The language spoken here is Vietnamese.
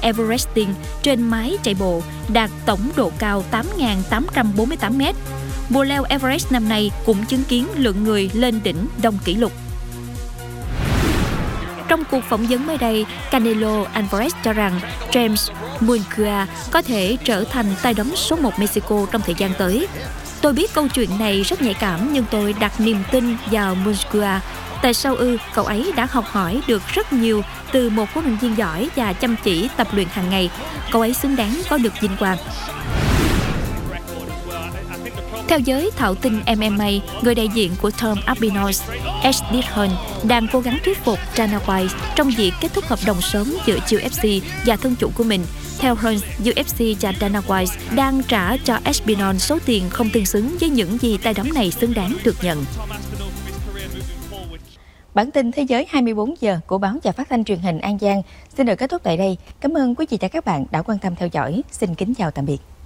Everesting trên mái chạy bộ đạt tổng độ cao 8.848 m. Mùa leo Everest năm nay cũng chứng kiến lượng người lên đỉnh đông kỷ lục. Trong cuộc phỏng vấn mới đây, Canelo Alvarez cho rằng James Munguia có thể trở thành tay đấm số 1 Mexico trong thời gian tới. Tôi biết câu chuyện này rất nhạy cảm nhưng tôi đặt niềm tin vào Munguia. Tại sao ư? Cậu ấy đã học hỏi được rất nhiều từ một huấn luyện viên giỏi và chăm chỉ tập luyện hàng ngày. Cậu ấy xứng đáng có được vinh quang. Theo giới thạo tin MMA, người đại diện của Tom Aspinall, Eddie Hearn, đang cố gắng thuyết phục Dana White trong việc kết thúc hợp đồng sớm giữa UFC và thân chủ của mình. Theo Hearn, UFC và Dana White đang trả cho Aspinall số tiền không tương xứng với những gì tay đấm này xứng đáng được nhận. Bản tin Thế giới 24 giờ của báo và phát thanh truyền hình An Giang xin được kết thúc tại đây. Cảm ơn quý vị và các bạn đã quan tâm theo dõi. Xin kính chào tạm biệt.